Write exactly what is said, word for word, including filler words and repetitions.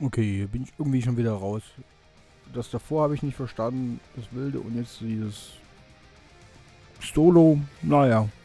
Okay, hier bin ich irgendwie schon wieder raus. Das davor habe ich nicht verstanden, das Wilde und jetzt dieses Solo. Naja,